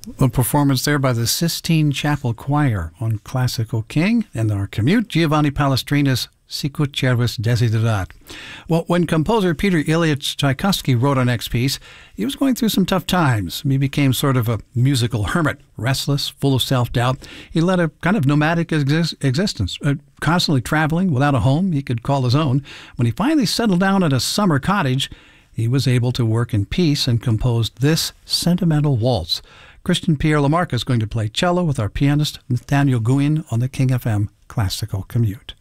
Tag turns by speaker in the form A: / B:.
A: A performance there by the Sistine Chapel Choir on Classical King and our commute, Giovanni Palestrina's Sicut Cervus Desiderat. Well, when composer Peter Ilyich Tchaikovsky wrote our next piece, he was going through some tough times. He became sort of a musical hermit, restless, full of self-doubt. He led a kind of nomadic existence, constantly traveling without a home he could call his own. When he finally settled down at a summer cottage, he was able to work in peace and composed this sentimental waltz. Christian Pierre Lamarca is going to play cello with our pianist Nathaniel Guin on the King FM Classical Commute.